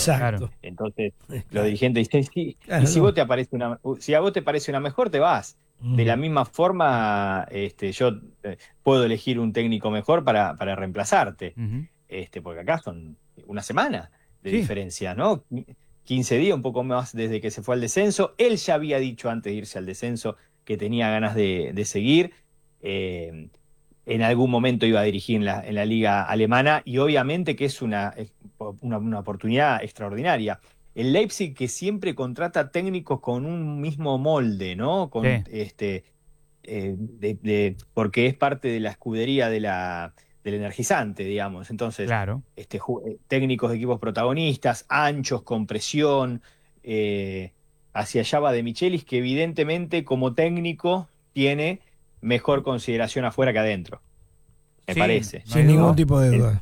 Exacto. Entonces, los dirigentes dicen, sí, Claro, y si, no. si a vos te parece una mejor, te vas. De la misma forma, yo puedo elegir un técnico mejor para reemplazarte. Ujú. Porque acá son una semana de Sí. diferencia, ¿no? 15 días, un poco más desde que se fue al descenso. Él ya había dicho antes de irse al descenso que tenía ganas de seguir. En algún momento iba a dirigir en la liga alemana y obviamente que es una oportunidad extraordinaria. El Leipzig que siempre contrata técnicos con un mismo molde, ¿no? Con, Sí. porque es parte de la escudería del energizante, digamos. Entonces, Claro. técnicos de equipos protagonistas, anchos, con presión, hacia allá va De Michelis, que evidentemente como técnico tiene mejor consideración afuera que adentro, me Sí, parece. no hay Sin ningún duda. tipo de duda.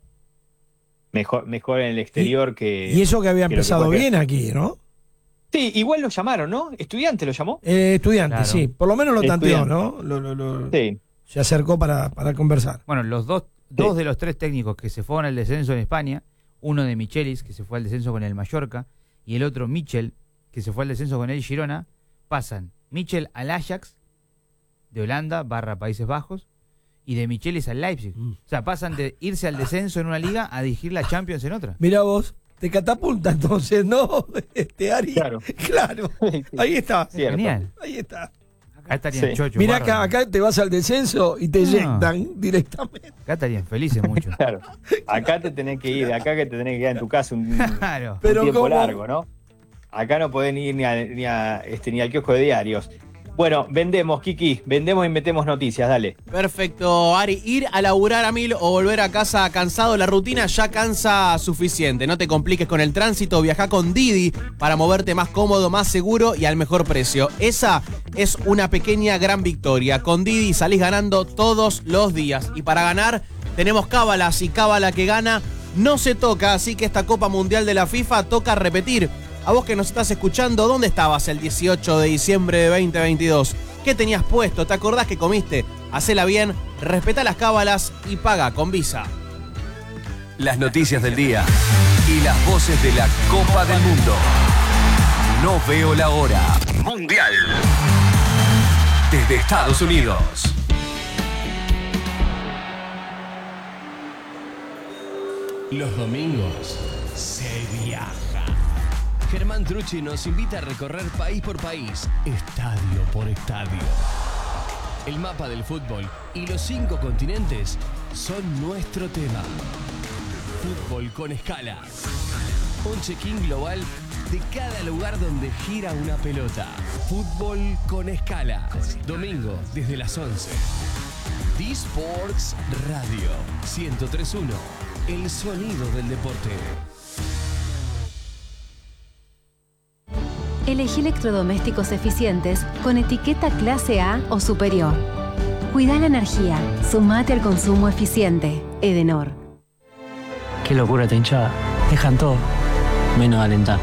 Mejor en el exterior que... Y eso que había que lo que empezado fue- bien aquí, ¿no? Sí, igual lo llamaron, ¿no? ¿Estudiante lo llamó? Estudiante, Claro. sí. Por lo menos lo tanteó, Estudiante. ¿no? Sí. Se acercó para conversar. Bueno, dos de los tres técnicos que se fueron al descenso en España, uno de Michelis, que se fue al descenso con el Mallorca, y el otro Michel, que se fue al descenso con el Girona, pasan Michel al Ajax de Holanda / Países Bajos y de Michelis al Leipzig. O sea, pasan de irse al descenso en una liga a dirigir la Champions en otra. Mira vos, te catapulta entonces, ¿no? Ari. Claro. Claro. Ahí está. Cierto. Genial. Ahí está. Acá estarían Sí. chochos. Mira bárbaros. acá te vas al descenso y te No. eyectan directamente. Acá estarían felices mucho. Claro. Acá te tenés que ir, acá que te tenés que quedar en tu casa un Claro. Pero tiempo ¿cómo? largo, ¿no? Acá no podés ir ni al kiosco de diarios. Bueno, vendemos, Kiki, vendemos y metemos noticias, dale. Perfecto, Ari. Ir a laburar a 1000 o volver a casa cansado, la rutina ya cansa suficiente. No te compliques con el tránsito, viajá con Didi para moverte más cómodo, más seguro y al mejor precio. Esa es una pequeña gran victoria. Con Didi salís ganando todos los días. Y para ganar tenemos cábalas y cábala que gana no se toca, así que esta Copa Mundial de la FIFA toca repetir. A vos que nos estás escuchando, ¿dónde estabas el 18 de diciembre de 2022? ¿Qué tenías puesto? ¿Te acordás que comiste? Hacela bien, respetá las cábalas y paga con Visa. Las noticias del día y las voces de la Copa del Mundo. No veo la hora. Mundial. Desde Estados Unidos. Los domingos se viaja. Germán Trucci nos invita a recorrer país por país, estadio por estadio. El mapa del fútbol y los 5 continentes son nuestro tema. Fútbol con escala. Un check-in global de cada lugar donde gira una pelota. Fútbol con escala. Domingo desde las 11. D-Sports Radio 103.1. El sonido del deporte. Elegí electrodomésticos eficientes con etiqueta clase A o superior. Cuida la energía. Sumate al consumo eficiente. Edenor. Qué locura esta hinchada. Dejan todo, menos alentar.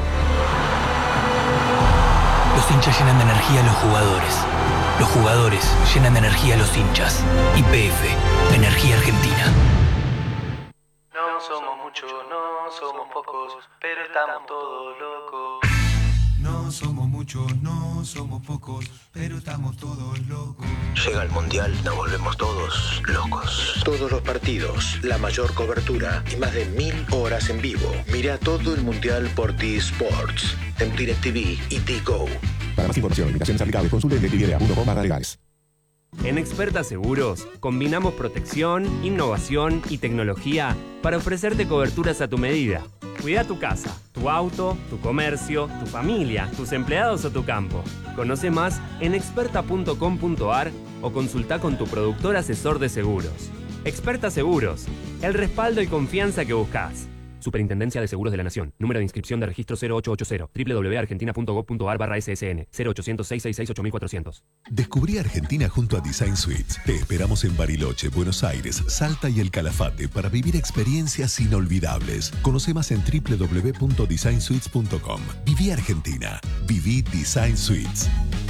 Los hinchas llenan de energía a los jugadores. Los jugadores llenan de energía a los hinchas. YPF, Energía Argentina. No somos muchos, no somos pocos, pero estamos todos locos. No somos muchos, no somos pocos, pero estamos todos locos. Llega el Mundial, nos volvemos todos locos. Todos los partidos, la mayor cobertura y más de 1000 horas en vivo. Mira todo el Mundial por T-Sports, en DirecTV y T-Go. Para más información, limitaciones aplicables, consulte en directv.com/legales. En Experta Seguros, combinamos protección, innovación y tecnología para ofrecerte coberturas a tu medida. Cuida tu casa, tu auto, tu comercio, tu familia, tus empleados o tu campo. Conoce más en experta.com.ar o consulta con tu productor asesor de seguros. Experta Seguros, el respaldo y confianza que buscas. Superintendencia de Seguros de la Nación. Número de inscripción de registro 0880. www.argentina.gov.ar/SSN. 0800-666-8400. Descubrí Argentina junto a Design Suites. Te esperamos en Bariloche, Buenos Aires, Salta y El Calafate para vivir experiencias inolvidables. Conoce más en www.designsuites.com. Viví Argentina. Viví Design Suites.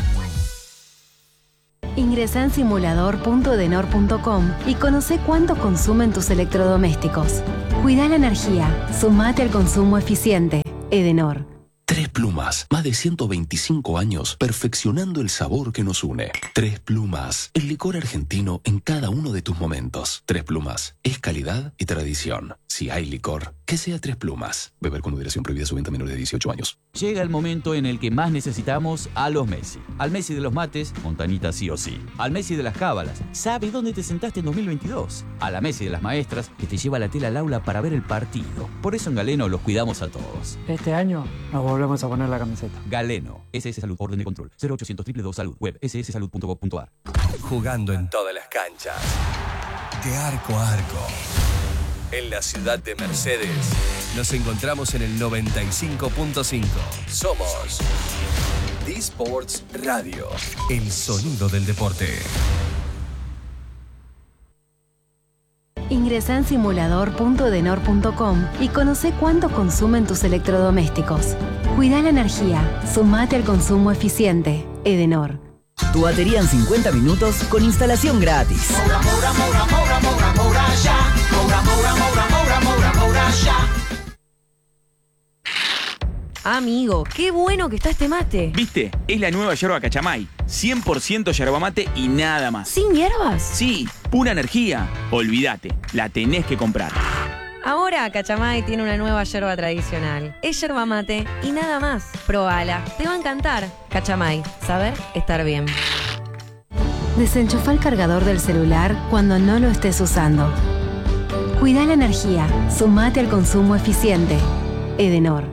Ingresá en simulador.edenor.com y conoce cuánto consumen tus electrodomésticos. Cuida la energía. Sumate al consumo eficiente. Edenor. Tres Plumas, más de 125 años perfeccionando el sabor que nos une. Tres Plumas, el licor argentino en cada uno de tus momentos. Tres Plumas, es calidad y tradición. Si hay licor, que sea Tres Plumas. Beber con moderación, prohibida su venta a menores de 18 años. Llega el momento en el que más necesitamos a los Messi. Al Messi de los mates, Montanita sí o sí. Al Messi de las cábalas, sabe dónde te sentaste en 2022. A la Messi de las maestras, que te lleva la tela al aula para ver el partido. Por eso en Galeno los cuidamos a todos. Este año nos volvemos a poner la camiseta. Galeno, SS Salud, orden de control, 0800 222 Salud, web sssalud.gov.ar. Jugando en todas las canchas, de arco a arco. En la ciudad de Mercedes, nos encontramos en el 95.5. Somos D-Sports Radio, el sonido del deporte. Ingresa en simulador.edenor.com y conoce cuánto consumen tus electrodomésticos. Cuida la energía, sumate al consumo eficiente. Edenor. Tu batería en 50 minutos con instalación gratis. Amigo, qué bueno que está este mate. ¿Viste? Es la nueva yerba Cachamay. 100% yerba mate y nada más. ¿Sin hierbas? Sí, pura energía. Olvídate, la tenés que comprar. Ahora Cachamay tiene una nueva yerba tradicional. Es yerba mate y nada más. Probala, te va a encantar. Cachamay, saber estar bien. Desenchufa el cargador del celular cuando no lo estés usando. Cuida la energía, sumate al consumo eficiente. Edenor.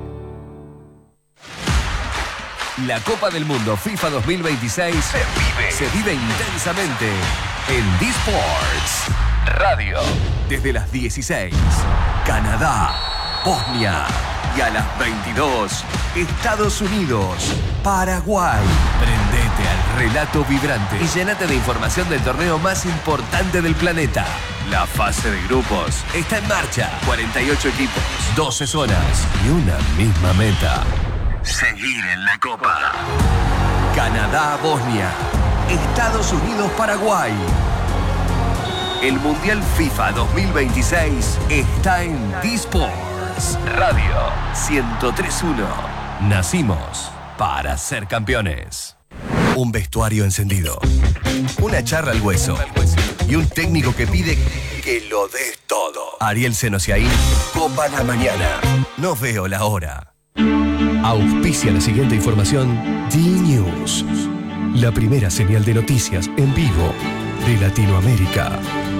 La Copa del Mundo FIFA 2026 se vive intensamente en D-Sports Radio. Desde las 16, Canadá, Bosnia y a las 22, Estados Unidos, Paraguay. Prendete al relato vibrante y llénate de información del torneo más importante del planeta. La fase de grupos está en marcha. 48 equipos, 12 zonas y una misma meta. Seguir en la Copa. Canadá-Bosnia. Estados Unidos-Paraguay. El Mundial FIFA 2026 está en D-Sports Radio 103.1. Nacimos para ser campeones. Un vestuario encendido. Una charla al hueso. Y un técnico que pide que lo des todo. Ariel Senosiaín, Copa la Mañana. No veo la hora. Auspicia la siguiente información D-News, la primera señal de noticias en vivo de Latinoamérica.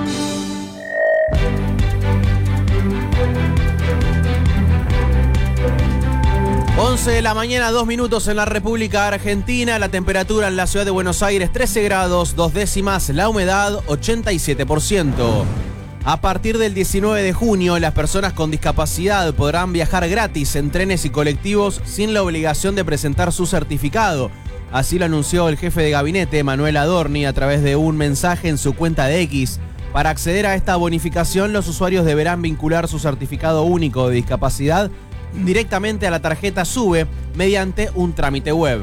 Once de la mañana, 2 minutos en la República Argentina. La temperatura en la ciudad de Buenos Aires, 13 grados, 2 décimas. La humedad, 87%. A partir del 19 de junio, las personas con discapacidad podrán viajar gratis en trenes y colectivos sin la obligación de presentar su certificado. Así lo anunció el jefe de gabinete, Manuel Adorni, a través de un mensaje en su cuenta de X. Para acceder a esta bonificación, los usuarios deberán vincular su certificado único de discapacidad directamente a la tarjeta SUBE mediante un trámite web.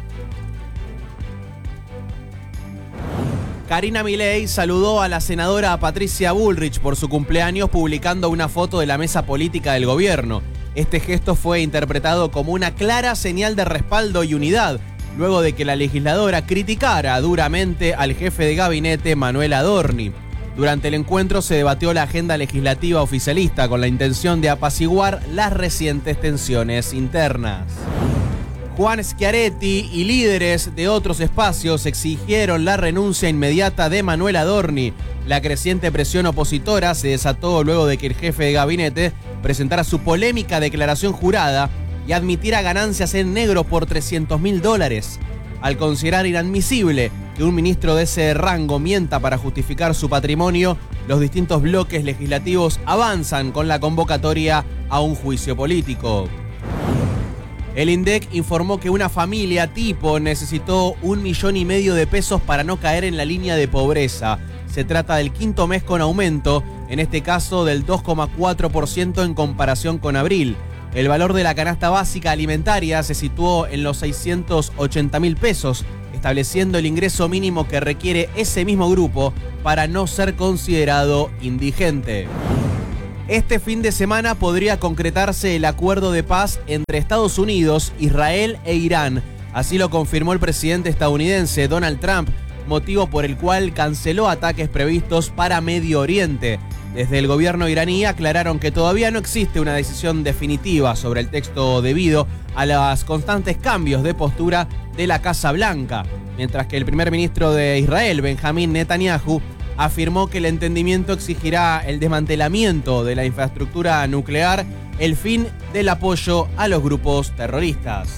Karina Milei saludó a la senadora Patricia Bullrich por su cumpleaños publicando una foto de la mesa política del gobierno. Este gesto fue interpretado como una clara señal de respaldo y unidad, luego de que la legisladora criticara duramente al jefe de gabinete Manuel Adorni. Durante el encuentro se debatió la agenda legislativa oficialista con la intención de apaciguar las recientes tensiones internas. Juan Schiaretti y líderes de otros espacios exigieron la renuncia inmediata de Manuel Adorni. La creciente presión opositora se desató luego de que el jefe de gabinete presentara su polémica declaración jurada y admitiera ganancias en negro por $300.000. Al considerar inadmisible que un ministro de ese rango mienta para justificar su patrimonio, los distintos bloques legislativos avanzan con la convocatoria a un juicio político. El INDEC informó que una familia tipo necesitó $1,5 millones de pesos para no caer en la línea de pobreza. Se trata del quinto mes con aumento, en este caso del 2,4% en comparación con abril. El valor de la canasta básica alimentaria se situó en los 680.000 pesos, estableciendo el ingreso mínimo que requiere ese mismo grupo para no ser considerado indigente. Este fin de semana podría concretarse el acuerdo de paz entre Estados Unidos, Israel e Irán. Así lo confirmó el presidente estadounidense Donald Trump, motivo por el cual canceló ataques previstos para Medio Oriente. Desde el gobierno iraní aclararon que todavía no existe una decisión definitiva sobre el texto debido a los constantes cambios de postura de la Casa Blanca, mientras que el primer ministro de Israel, Benjamín Netanyahu, afirmó que el entendimiento exigirá el desmantelamiento de la infraestructura nuclear, el fin del apoyo a los grupos terroristas.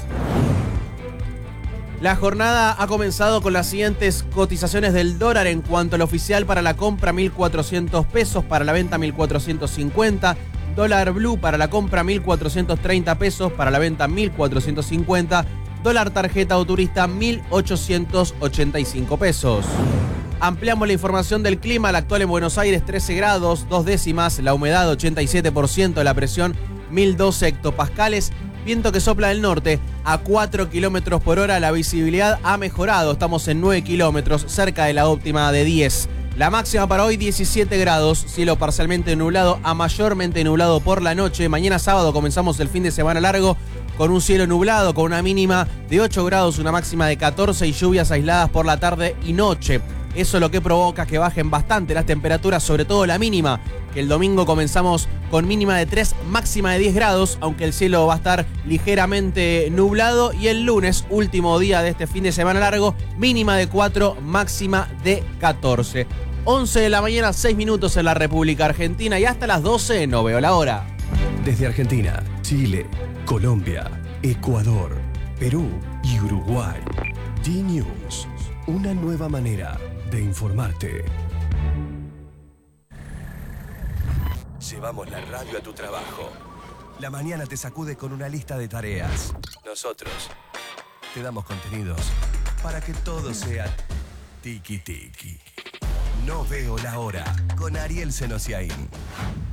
La jornada ha comenzado con las siguientes cotizaciones del dólar en cuanto al oficial: para la compra 1.400 pesos, para la venta 1.450, dólar blue para la compra 1.430 pesos, para la venta 1.450, dólar tarjeta o turista 1.885 pesos. Ampliamos la información del clima. La actual en Buenos Aires 13 grados, 2 décimas, la humedad 87%, la presión 1012 hectopascales. Viento que sopla del norte a 4 kilómetros por hora. La visibilidad ha mejorado. Estamos en 9 kilómetros, cerca de la óptima de 10. La máxima para hoy 17 grados. Cielo parcialmente nublado a mayormente nublado por la noche. Mañana sábado comenzamos el fin de semana largo con un cielo nublado, con una mínima de 8 grados, una máxima de 14 y lluvias aisladas por la tarde y noche. Eso es lo que provoca que bajen bastante las temperaturas, sobre todo la mínima, que el domingo comenzamos con mínima de 3, máxima de 10 grados, aunque el cielo va a estar ligeramente nublado. Y el lunes, último día de este fin de semana largo, mínima de 4, máxima de 14. 11 de la mañana, 6 minutos en la República Argentina, y hasta las 12 no veo la hora. Desde Argentina, Chile, Colombia, Ecuador, Perú y Uruguay. D-News, una nueva manera de informarte. Llevamos la radio a tu trabajo. La mañana te sacude con una lista de tareas. Nosotros te damos contenidos para que todo sea tiki-tiki. No veo la hora con Ariel Senosiaín.